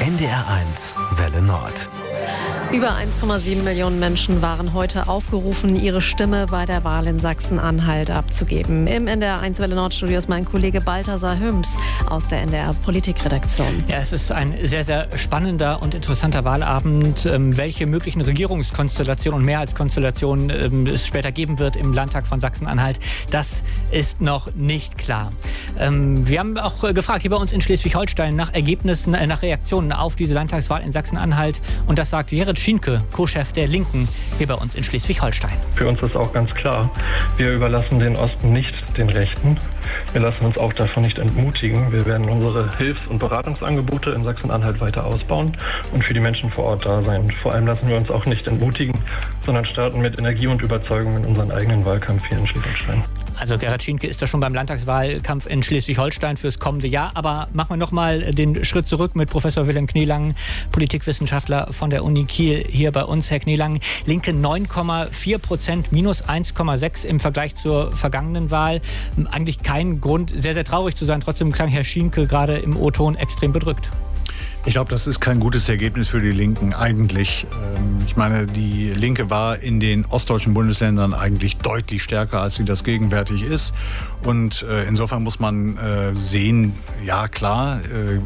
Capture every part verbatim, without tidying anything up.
N D R eins Welle Nord. Über eins Komma sieben Millionen Menschen waren heute aufgerufen, ihre Stimme bei der Wahl in Sachsen-Anhalt abzugeben. Im N D R eins Welle Nord Studio ist mein Kollege Balthasar Hüms aus der N D R Politikredaktion. Ja, es ist ein sehr, sehr spannender und interessanter Wahlabend. Ähm, welche möglichen Regierungskonstellationen und Mehrheitskonstellationen ähm, es später geben wird im Landtag von Sachsen-Anhalt, das ist noch nicht klar. Ähm, wir haben auch äh, gefragt hier bei uns in Schleswig-Holstein nach Ergebnissen, äh, nach Reaktionen auf diese Landtagswahl in Sachsen-Anhalt. Und das sagt Gerrit Schienke, Co-Chef der Linken, hier bei uns in Schleswig-Holstein. Für uns ist auch ganz klar, wir überlassen den Osten nicht den Rechten. Wir lassen uns auch davon nicht entmutigen. Wir werden unsere Hilfs- und Beratungsangebote in Sachsen-Anhalt weiter ausbauen und für die Menschen vor Ort da sein. Vor allem lassen wir uns auch nicht entmutigen, sondern starten mit Energie und Überzeugung in unseren eigenen Wahlkampf hier in Schleswig-Holstein. Also Gerrit Schienke ist da schon beim Landtagswahlkampf in Schleswig-Holstein fürs kommende Jahr. Aber machen wir nochmal den Schritt zurück mit Professor Wilhelm Knielangen, Politikwissenschaftler von der Uni Kiel, hier bei uns. Herr Knielangen, Linke neun Komma vier Prozent, minus eins Komma sechs im Vergleich zur vergangenen Wahl. Eigentlich kein Grund, sehr, sehr traurig zu sein. Trotzdem klang Herr Schienke gerade im O-Ton extrem bedrückt. Ich glaube, das ist kein gutes Ergebnis für die Linken eigentlich. Ich meine, die Linke war in den ostdeutschen Bundesländern eigentlich deutlich stärker, als sie das gegenwärtig ist. Und insofern muss man sehen, ja klar,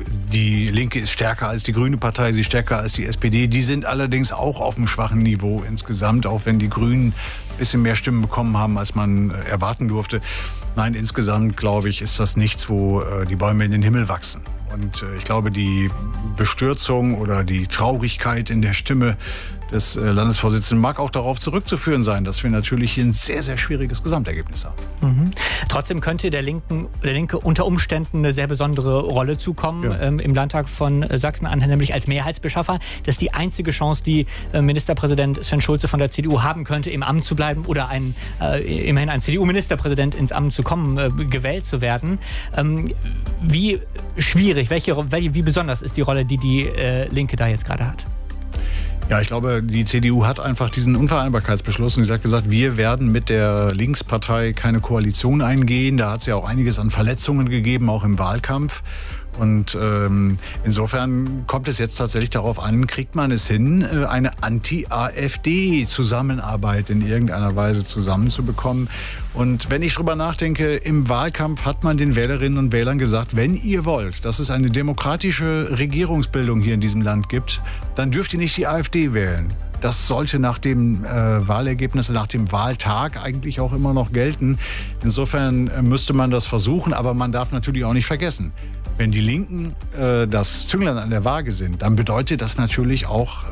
die Linke ist stärker als die Grüne Partei, sie ist stärker als die S P D. Die sind allerdings auch auf einem schwachen Niveau insgesamt, auch wenn die Grünen ein bisschen mehr Stimmen bekommen haben, als man erwarten durfte. Nein, insgesamt, glaube ich, ist das nichts, wo die Bäume in den Himmel wachsen. Und ich glaube, die Bestürzung oder die Traurigkeit in der Stimme des Landesvorsitzenden mag auch darauf zurückzuführen sein, dass wir natürlich hier ein sehr, sehr schwieriges Gesamtergebnis haben. Mhm. Trotzdem könnte der, Linken, der Linke unter Umständen eine sehr besondere Rolle zukommen, ja. ähm, im Landtag von Sachsen-Anhalt, nämlich als Mehrheitsbeschaffer. Das ist die einzige Chance, die äh, Ministerpräsident Sven Schulze von der C D U haben könnte, im Amt zu bleiben oder ein, äh, immerhin ein C D U-Ministerpräsident ins Amt zu kommen, äh, gewählt zu werden. Ähm, wie schwierig, welche, welche, wie besonders ist die Rolle, die die äh, Linke da jetzt gerade hat? Ja, ich glaube, die C D U hat einfach diesen Unvereinbarkeitsbeschluss und sie hat gesagt, wir werden mit der Linkspartei keine Koalition eingehen. Da hat es ja auch einiges an Verletzungen gegeben, auch im Wahlkampf. Und ähm, insofern kommt es jetzt tatsächlich darauf an, kriegt man es hin, eine Anti-A f D-Zusammenarbeit in irgendeiner Weise zusammenzubekommen. Und wenn ich drüber nachdenke, im Wahlkampf hat man den Wählerinnen und Wählern gesagt, wenn ihr wollt, dass es eine demokratische Regierungsbildung hier in diesem Land gibt, dann dürft ihr nicht die A f D wählen. Das sollte nach dem äh, Wahlergebnis, nach dem Wahltag eigentlich auch immer noch gelten. Insofern äh, müsste man das versuchen, aber man darf natürlich auch nicht vergessen, wenn die Linken äh, das Zünglein an der Waage sind, dann bedeutet das natürlich auch äh,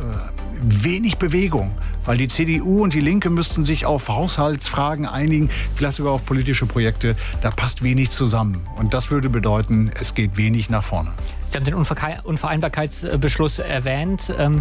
wenig Bewegung. Weil die C D U und die Linke müssten sich auf Haushaltsfragen einigen, vielleicht sogar auf politische Projekte. Da passt wenig zusammen. Und das würde bedeuten, es geht wenig nach vorne. Sie haben den Unvereinbarkeitsbeschluss erwähnt, ähm,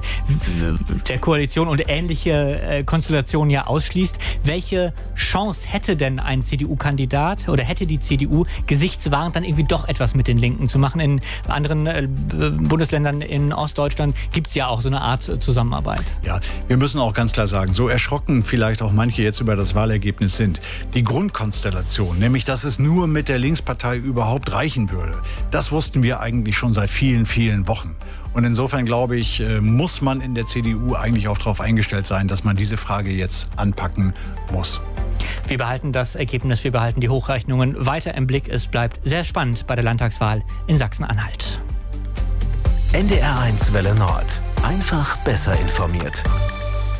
der Koalition und ähnliche äh, Konstellationen ja ausschließt. Welche Chance hätte denn ein C D U-Kandidat oder hätte die C D U gesichtswahrend dann irgendwie doch etwas mit den Linken zu machen? In anderen äh, Bundesländern in Ostdeutschland gibt es ja auch so eine Art äh, Zusammenarbeit. Ja, wir müssen auch ganz klar sagen, so erschrocken vielleicht auch manche jetzt über das Wahlergebnis sind. Die Grundkonstellation, nämlich dass es nur mit der Linkspartei überhaupt reichen würde, das wussten wir eigentlich schon seit vielen, vielen Wochen. Und insofern, glaube ich, muss man in der C D U eigentlich auch darauf eingestellt sein, dass man diese Frage jetzt anpacken muss. Wir behalten das Ergebnis, wir behalten die Hochrechnungen weiter im Blick. Es bleibt sehr spannend bei der Landtagswahl in Sachsen-Anhalt. N D R eins Welle Nord. Einfach besser informiert.